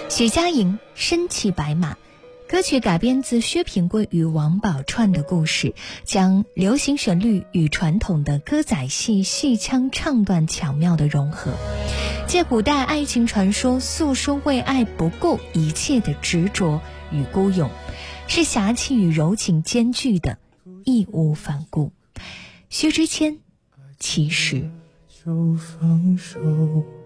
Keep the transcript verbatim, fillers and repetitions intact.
许佳莹身骑白马，歌曲改编自薛平贵与王宝钏的故事，将流行旋律与传统的歌仔戏戏腔唱段巧妙地融合，借古代爱情传说诉说为爱不顾一切的执着与孤勇，是侠气与柔情兼具的义无反顾。薛之谦，其实就放手。